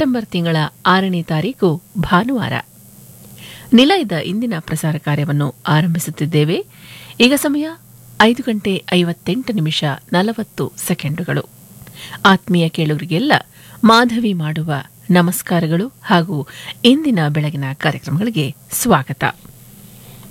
September ತಿಂಗಳ 6ನೇ ತಾರೀಕು ಭಾನುವಾರ. ನಿಲಯದ ಇಂದಿನ ಪ್ರಸಾರ ಕಾರ್ಯವನ್ನು ಆರಂಭಿಸುತ್ತಿದ್ದೇವೆ. ಈಗ ಸಮಯ 5:58 ಆತ್ಮೀಯ ಕೇಳುಗರಿಗೆಲ್ಲ ಮಾಧವಿ ಮಾಡುವ ನಮಸ್ಕಾರಗಳು ಹಾಗೂ ಇಂದಿನ ಬೆಳಗಿನ ಕಾರ್ಯಕ್ರಮಗಳಿಗೆ ಸ್ವಾಗತ.